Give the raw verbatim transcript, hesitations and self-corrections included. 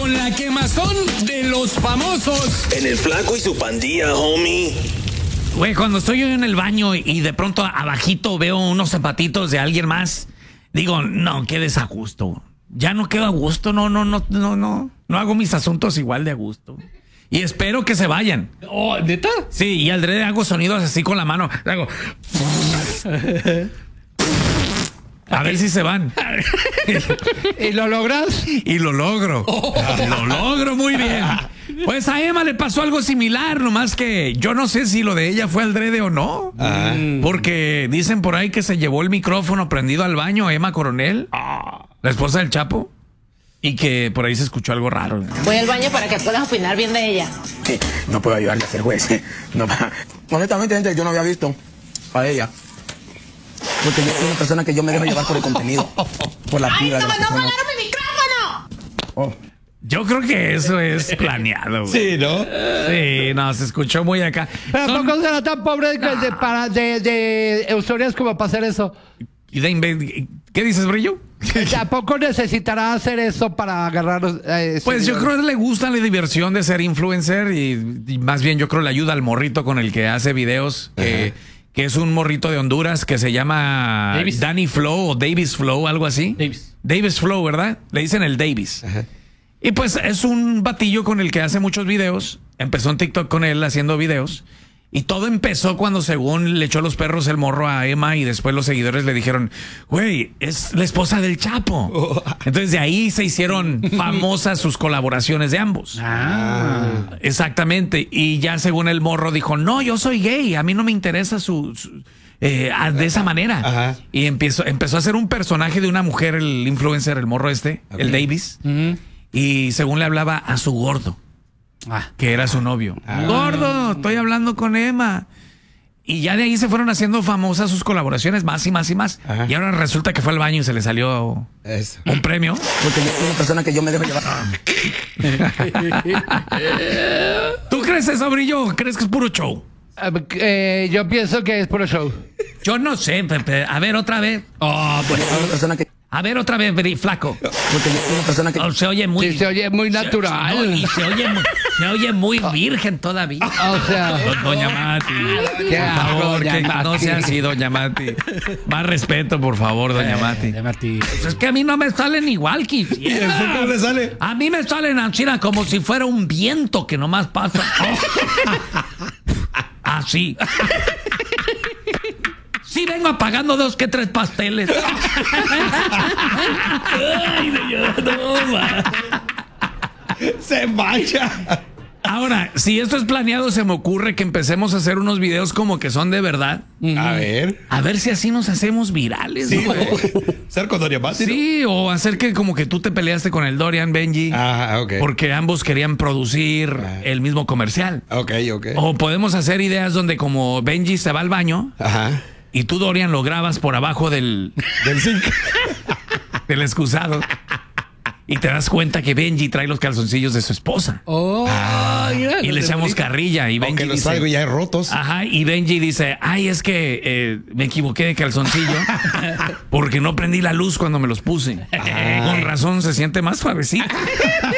con la quemazón de los famosos. En el Flaco y su pandilla, homie. Güey, cuando estoy yo en el baño y de pronto abajito veo unos zapatitos de alguien más, digo, no, qué desajusto. Ya no quedo a gusto, no, no, no, no, no. No hago mis asuntos igual de a gusto. Y espero que se vayan. Oh, ¿neta? Sí, y al dread hago sonidos así con la mano. Hago... A ver si se van. ¿Y lo logras? Y lo logro. Oh. Lo logro muy bien. Pues a Emma le pasó algo similar, nomás que yo no sé si lo de ella fue al drede o no. Ah. Porque dicen por ahí que se llevó el micrófono prendido al baño, Emma Coronel, ah. la esposa del Chapo, y que por ahí se escuchó algo raro. Voy al baño para que puedas opinar bien de ella. Sí, no puedo ayudarle a ser juez. No, honestamente, gente, yo no había visto a ella. Porque yo soy una persona que yo me dejo llevar por el contenido. Por la ¡Ay, vida no, de la no jalaron mi micrófono! Oh. Yo creo que eso es planeado, güey. Sí, ¿no? Sí, no, se escuchó muy acá. Pero Son... poco será tan pobre de, de, para, de, de Eustorias como para hacer eso. ¿Y de ¿Qué dices, Brillo? ¿Tampoco necesitará hacer eso para agarrar? Eh, pues yo creo que le gusta la diversión de ser influencer y, y más bien yo creo le ayuda al morrito con el que hace videos. Eh, que es un morrito de Honduras que se llama Davis. Danny Flow o Davis Flow, algo así. Davis. Davis Flow, ¿verdad? Le dicen el Davis. Ajá. Y pues es un batillo con el que hace muchos videos. Empezó en TikTok con él haciendo videos. Y todo empezó cuando según le echó los perros el morro a Emma y después los seguidores le dijeron, güey, es la esposa del Chapo. Oh. Entonces de ahí se hicieron famosas sus colaboraciones de ambos. Ah. Exactamente. Y ya según el morro dijo, no, yo soy gay, a mí no me interesa su... su eh, de esa manera. Ajá. Y empezó, empezó a ser un personaje de una mujer, el influencer, el morro este, okay. el Davis. Uh-huh. Y según le hablaba a su gordo. Ah. Que era su novio. Ah. Gordo, estoy hablando con Emma. Y ya de ahí se fueron haciendo famosas sus colaboraciones más y más y más. Ajá. Y ahora resulta que fue al baño y se le salió Eso. un premio. Porque yo soy una persona que yo me dejo llevar. ¿Tú crees eso, Brillo? ¿Crees que es puro show? Uh, eh, yo pienso que es puro show. Yo no sé, Pepe. A ver, otra vez. Oh, pues. Una persona que... A ver, otra vez, Flaco. Porque yo soy una persona que... Oh, se oye muy... Sí, se oye muy natural. Se, no, y se oye, se oye muy virgen todavía. O sea... Doña Mati, por favor, que Mati. No sea así, Doña Mati. Más respeto, por favor, Doña eh, Mati. Mati. Pues es que a mí no me salen igual que ¿Y cómo le sale? A mí me salen anchina como si fuera un viento que nomás pasa. Así. Sí, vengo apagando dos que tres pasteles. Ay, Dios, no, man. Se mancha. Ahora, si esto es planeado, se me ocurre que empecemos a hacer unos videos como que son de verdad. A ver. A ver si así nos hacemos virales. Sí, ser con Dorian Mati, sí, ¿no? O hacer que como que tú te peleaste con el Dorian, Benji. Ah, ok. Porque ambos querían producir ah. el mismo comercial. Ok, ok. O podemos hacer ideas donde como Benji se va al baño. Ajá. Y tú, Dorian, lo grabas por abajo del... Del zinc. Del excusado. Y te das cuenta que Benji trae los calzoncillos de su esposa. Oh, ah, mira, y le echamos carrilla. Y Benji Aunque los dice, traigo ya rotos. Ajá, y Benji dice, ay, es que eh, me equivoqué de calzoncillo porque no prendí la luz cuando me los puse. Ah. Con razón se siente más suavecito.